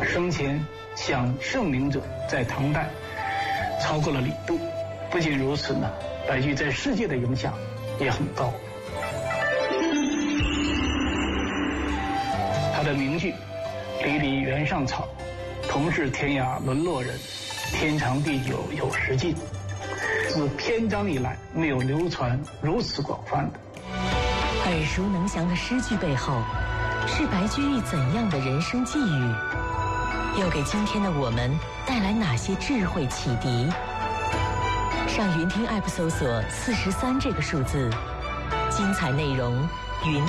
生前想圣明者在唐代超过了李杜。不仅如此呢，白居易在世界的影响也很高。他的名句“离离原上草，同是天涯沦落人，天长地久有时尽”，自篇章以来没有流传如此广泛的。 耳熟能详的诗句背后，是白居易怎样的人生际遇？又给今天的我们带来哪些智慧启迪？上云听 App 搜索43这个数字，精彩内容云。